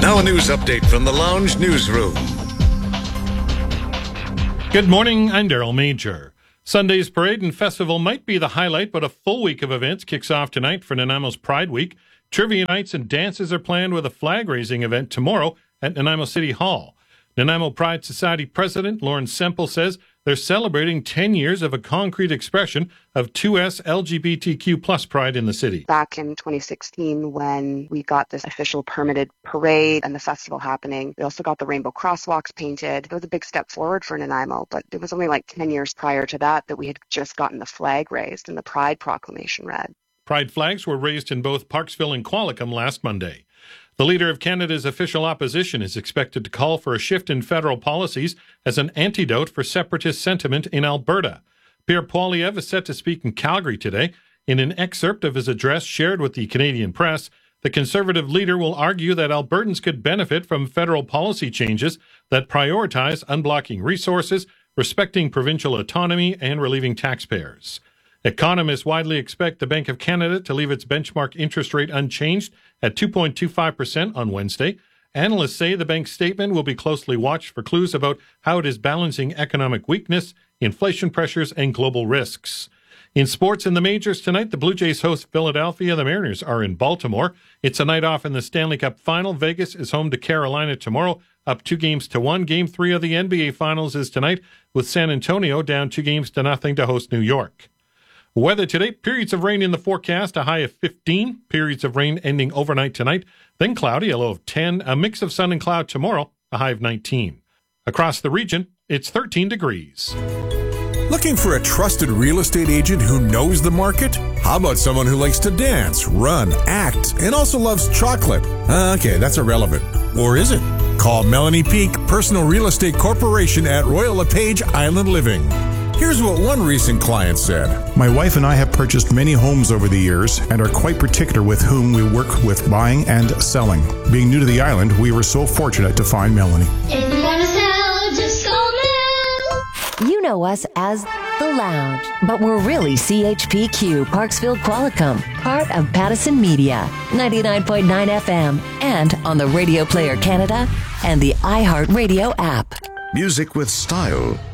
Now a news update from the Lounge Newsroom. Good morning, I'm Daryl Major. Sunday's parade and festival might be the highlight, but a full week of events kicks off tonight for Nanaimo's Pride Week. Trivia nights and dances are planned with a flag-raising event tomorrow at Nanaimo City Hall. Nanaimo Pride Society President Lauren Semple says they're celebrating 10 years of a concrete expression of 2S LGBTQ plus pride in the city. Back in 2016, when we got this official permitted parade and the festival happening, we also got the rainbow crosswalks painted. It was a big step forward for Nanaimo, but it was only like 10 years prior to that we had just gotten the flag raised and the Pride Proclamation read. Pride flags were raised in both Parksville and Qualicum last Monday. The leader of Canada's official opposition is expected to call for a shift in federal policies as an antidote for separatist sentiment in Alberta. Pierre Poilievre is set to speak in Calgary today. In an excerpt of his address shared with the Canadian press, the Conservative leader will argue that Albertans could benefit from federal policy changes that prioritize unblocking resources, respecting provincial autonomy, and relieving taxpayers. Economists widely expect the Bank of Canada to leave its benchmark interest rate unchanged at 2.25% on Wednesday. Analysts say the bank's statement will be closely watched for clues about how it is balancing economic weakness, inflation pressures, and global risks. In sports in the majors tonight, the Blue Jays host Philadelphia. The Mariners are in Baltimore. It's a night off in the Stanley Cup Final. Vegas is home to Carolina tomorrow, up 2-1. Game 3 of the NBA Finals is tonight, with San Antonio down 2-0 to host New York. Weather today, periods of rain in the forecast, a high of 15, periods of rain ending overnight tonight, then cloudy, a low of 10, a mix of sun and cloud tomorrow, a high of 19. Across the region, it's 13 degrees. Looking for a trusted real estate agent who knows the market? How about someone who likes to dance, run, act, and also loves chocolate? Okay, that's irrelevant. Or is it? Call Melanie Peak, Personal Real Estate Corporation at Royal LePage Island Living. Here's what one recent client said. My wife and I have purchased many homes over the years and are quite particular with whom we work with buying and selling. Being new to the island, we were so fortunate to find Melanie. If you want to sell, just call Mel. You know us as The Lounge, but we're really CHPQ, Parksville Qualicum, part of Pattison Media, 99.9 FM, and on the Radio Player Canada and the iHeartRadio app. Music with style.